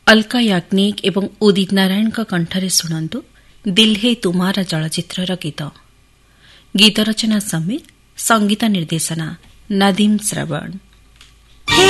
ଅଲକା ୟାଗ୍ନିକ ଏବଂ ଉଦିତ ନାରାୟଣଙ୍କ କଣ୍ଠରେ ଶୁଣନ୍ତୁ ଦିଲ୍ ହେ ତୁମାରା ଚଳଚ୍ଚିତ୍ରର ଗୀତ। ଗୀତ ରଚନା ସମୀର, ସଙ୍ଗୀତ ନିର୍ଦ୍ଦେଶନା ନଦୀମ ଶ୍ରବଣ।